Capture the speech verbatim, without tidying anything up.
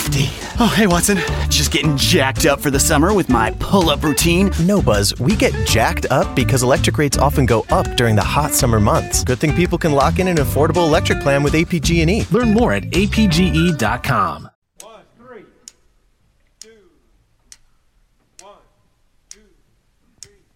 lofty. Oh, hey, Watson. Just getting jacked up for the summer with my pull-up routine. No, Buzz. We get jacked up because electric rates often go up during the hot summer months. Good thing people can lock in an affordable electric plan with A P G and E. Learn more at A P G E dot com.